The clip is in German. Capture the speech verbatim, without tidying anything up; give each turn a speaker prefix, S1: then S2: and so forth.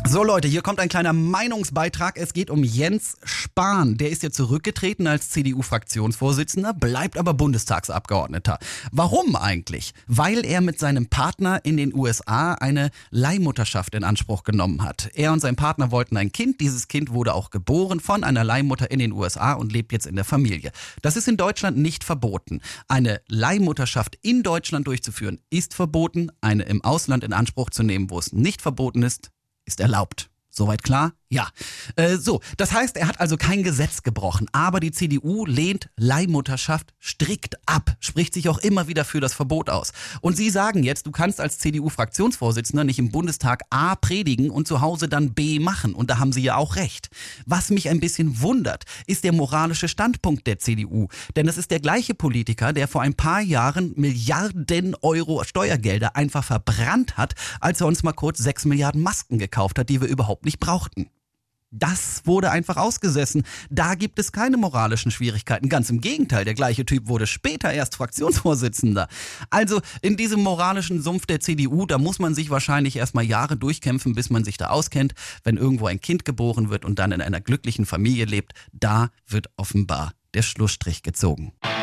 S1: So Leute, hier kommt ein kleiner Meinungsbeitrag. Es geht um Jens Spahn. Der ist ja zurückgetreten als C D U-Fraktionsvorsitzender, bleibt aber Bundestagsabgeordneter. Warum eigentlich? Weil er mit seinem Partner in den U S A eine Leihmutterschaft in Anspruch genommen hat. Er und sein Partner wollten ein Kind. Dieses Kind wurde auch geboren von einer Leihmutter in den U S A und lebt jetzt in der Familie. Das ist in Deutschland nicht verboten. Eine Leihmutterschaft in Deutschland durchzuführen ist verboten. Eine im Ausland in Anspruch zu nehmen, wo es nicht verboten ist, ist erlaubt. Soweit klar? Ja. Äh, so, das heißt, er hat also kein Gesetz gebrochen, aber die C D U lehnt Leihmutterschaft strikt ab, spricht sich auch immer wieder für das Verbot aus. Und sie sagen jetzt, du kannst als C D U-Fraktionsvorsitzender nicht im Bundestag A predigen und zu Hause dann B machen. Und da haben sie ja auch recht. Was mich ein bisschen wundert, ist der moralische Standpunkt der C D U. Denn es ist der gleiche Politiker, der vor ein paar Jahren Milliarden Euro Steuergelder einfach verbrannt hat, als er uns mal kurz sechs Milliarden Masken gekauft hat, die wir überhaupt nicht brauchten. Das wurde einfach ausgesessen. Da gibt es keine moralischen Schwierigkeiten. Ganz im Gegenteil, der gleiche Typ wurde später erst Fraktionsvorsitzender. Also in diesem moralischen Sumpf der C D U, da muss man sich wahrscheinlich erstmal Jahre durchkämpfen, bis man sich da auskennt. Wenn irgendwo ein Kind geboren wird und dann in einer glücklichen Familie lebt, da wird offenbar der Schlussstrich gezogen.